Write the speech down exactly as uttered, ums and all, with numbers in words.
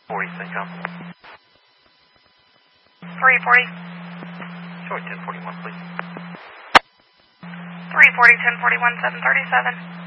forty, Centcom. three forty. Short ten forty-one, please. three forty, ten forty-one, seven thirty-seven.